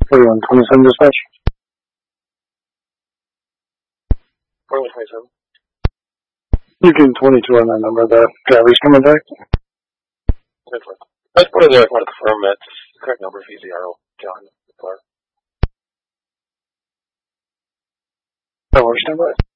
4127 dispatch. 4127. You can 22 on that number. The driver's coming back. I just wanted to confirm that's the correct number for EZRO, John Clark. That works, standby.